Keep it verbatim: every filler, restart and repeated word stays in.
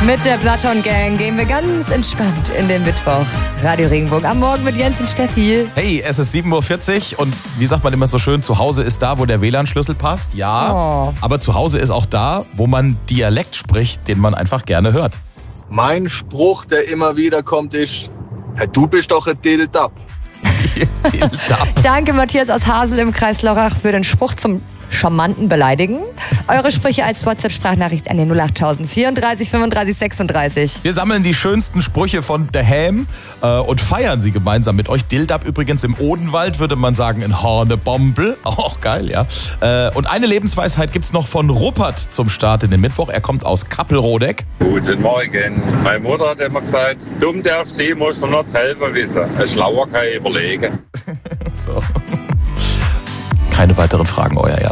Mit der Platon Gang gehen wir ganz entspannt in den Mittwoch. Radio Regenbogen am Morgen mit Jens und Steffi. Hey, es ist sieben Uhr vierzig und wie sagt man immer so schön, zu Hause ist da, wo der W L A N-Schlüssel passt. Ja, Oh. aber zu Hause ist auch da, wo man Dialekt spricht, den man einfach gerne hört. Mein Spruch, der immer wieder kommt, ist: hey, du bist doch ein Dildab. Danke Matthias aus Hasel im Kreis Lörrach für den Spruch zum charmanten Beleidigen. Eure Sprüche als WhatsApp-Sprachnachricht an den null acht vierunddreißig fünfunddreißig sechsunddreißig. Wir sammeln die schönsten Sprüche von daheim äh, und feiern sie gemeinsam mit euch. Dildab übrigens im Odenwald, würde man sagen, in Hornebombel. Auch geil, ja. Äh, und eine Lebensweisheit gibt's noch von Ruppert zum Start in den Mittwoch. Er kommt aus Kappelrodeck. Guten Morgen. Meine Mutter hat immer gesagt, dumm darfst du, musst du nur selber wissen. Ein Schlauer kann ich überlegen. So. Keine weiteren Fragen, euer Jan.